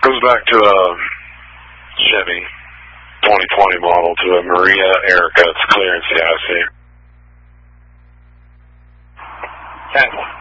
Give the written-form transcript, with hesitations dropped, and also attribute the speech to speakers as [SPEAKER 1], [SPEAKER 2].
[SPEAKER 1] Goes back to a Chevy 2020 model to a Maria Erica. It's clear in CIC.
[SPEAKER 2] 10.